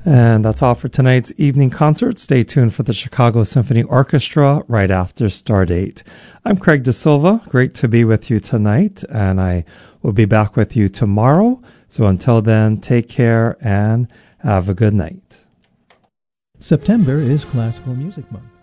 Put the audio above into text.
And that's all for tonight's evening concert. Stay tuned for the Chicago Symphony Orchestra right after Stardate. I'm Craig De Silva. Great to be with you tonight, and I will be back with you tomorrow. So until then, take care and have a good night. September is Classical Music Month.